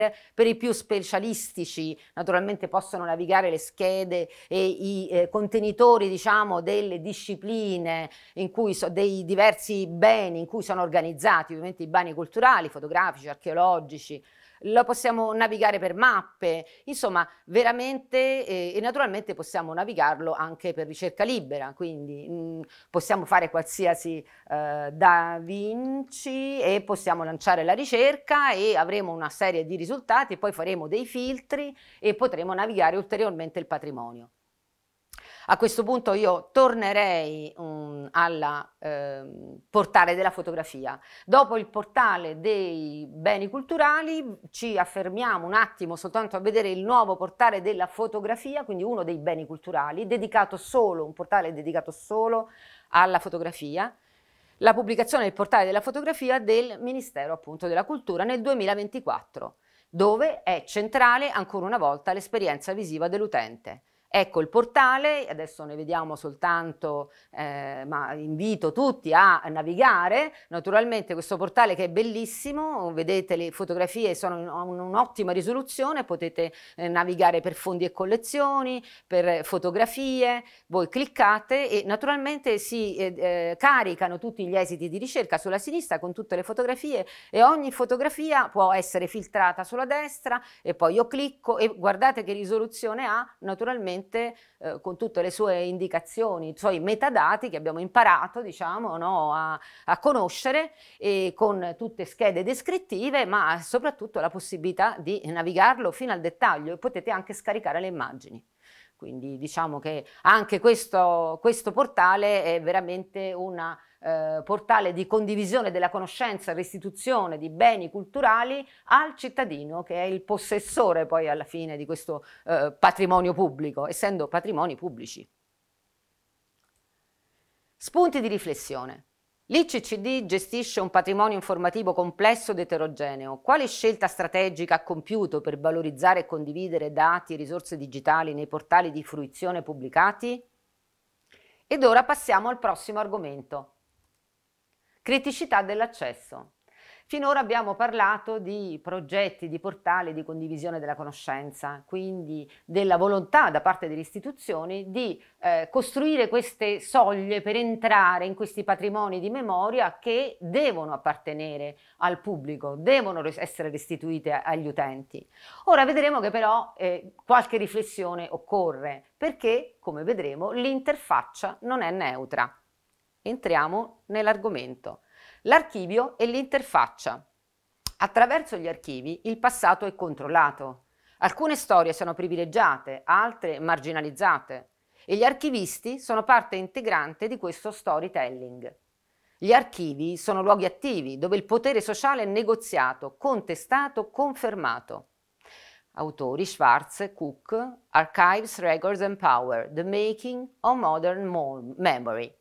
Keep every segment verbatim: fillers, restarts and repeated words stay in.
Per i più specialistici naturalmente possono navigare le schede e i eh, contenitori, diciamo, delle discipline in cui so, dei diversi beni in cui sono organizzati, ovviamente i beni culturali, fotografici, archeologici. Lo possiamo navigare per mappe, insomma veramente eh, e naturalmente possiamo navigarlo anche per ricerca libera, quindi mh, possiamo fare qualsiasi eh, Da Vinci e possiamo lanciare la ricerca e avremo una serie di risultati, poi faremo dei filtri e potremo navigare ulteriormente il patrimonio. A questo punto io tornerei um, al eh, portale della fotografia. Dopo il portale dei beni culturali ci affermiamo un attimo soltanto a vedere il nuovo portale della fotografia, quindi uno dei beni culturali, dedicato solo, un portale dedicato solo alla fotografia. La pubblicazione del portale della fotografia del Ministero appunto della Cultura nel duemilaventiquattro, dove è centrale ancora una volta l'esperienza visiva dell'utente. Ecco il portale, adesso ne vediamo soltanto, eh, ma invito tutti a navigare, naturalmente questo portale che è bellissimo, vedete le fotografie sono in un'ottima risoluzione, potete eh, navigare per fondi e collezioni, per fotografie, voi cliccate e naturalmente si eh, eh, caricano tutti gli esiti di ricerca sulla sinistra con tutte le fotografie e ogni fotografia può essere filtrata sulla destra e poi io clicco e guardate che risoluzione ha naturalmente eh, con tutte le sue indicazioni, i suoi metadati che abbiamo imparato diciamo no, a, a conoscere e con tutte schede descrittive ma soprattutto la possibilità di navigarlo fino al dettaglio e potete anche scaricare le immagini. Quindi diciamo che anche questo, questo portale è veramente una eh, portale di condivisione della conoscenza e restituzione di beni culturali al cittadino che è il possessore poi alla fine di questo eh, patrimonio pubblico, essendo patrimoni pubblici. Spunti di riflessione. L'I C C D gestisce un patrimonio informativo complesso ed eterogeneo. Quale scelta strategica ha compiuto per valorizzare e condividere dati e risorse digitali nei portali di fruizione pubblicati? Ed ora passiamo al prossimo argomento. Criticità dell'accesso. Finora abbiamo parlato di progetti, di portali di condivisione della conoscenza, quindi della volontà da parte delle istituzioni di eh, costruire queste soglie per entrare in questi patrimoni di memoria che devono appartenere al pubblico, devono essere restituite agli utenti. Ora vedremo che però eh, qualche riflessione occorre, perché, come vedremo, l'interfaccia non è neutra. Entriamo nell'argomento. L'archivio e l'interfaccia. Attraverso gli archivi il passato è controllato. Alcune storie sono privilegiate, altre marginalizzate e gli archivisti sono parte integrante di questo storytelling. Gli archivi sono luoghi attivi dove il potere sociale è negoziato, contestato, confermato. Autori Schwartz, Cook, Archives, Records and Power, The Making of Modern Memory.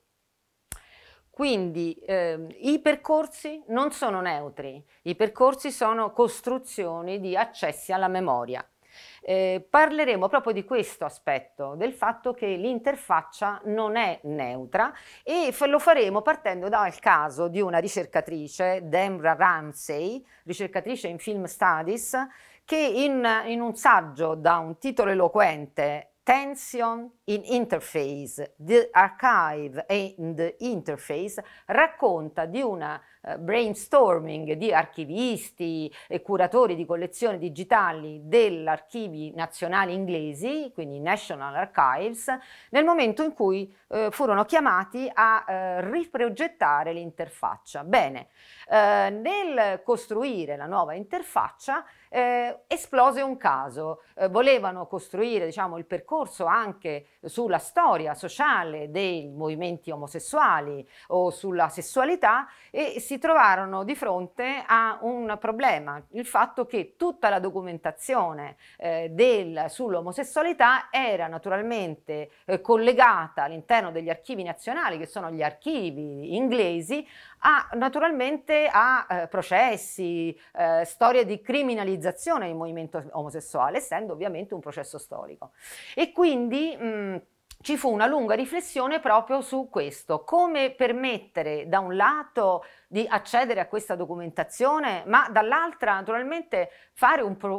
Quindi eh, i percorsi non sono neutri, i percorsi sono costruzioni di accessi alla memoria. Eh, parleremo proprio di questo aspetto, del fatto che l'interfaccia non è neutra e lo faremo partendo dal caso di una ricercatrice, Debra Ramsey, ricercatrice in Film Studies, che in, in un saggio da un titolo eloquente, Tension in Interface, The Archive and the Interface, racconta di una uh, brainstorming di archivisti e curatori di collezioni digitali degli archivi nazionali inglesi, quindi National Archives, nel momento in cui uh, furono chiamati a uh, riprogettare l'interfaccia. Bene, uh, nel costruire la nuova interfaccia eh, esplose un caso, eh, volevano costruire diciamo, il percorso anche sulla storia sociale dei movimenti omosessuali o sulla sessualità e si trovarono di fronte a un problema, il fatto che tutta la documentazione eh, del, sull'omosessualità era naturalmente eh, collegata all'interno degli archivi nazionali, che sono gli archivi inglesi, a, naturalmente a eh, processi, eh, storie di criminalizzazione del movimento omosessuale, essendo ovviamente un processo storico. E quindi mh, ci fu una lunga riflessione proprio su questo, come permettere da un lato di accedere a questa documentazione, ma dall'altra naturalmente fare un, pro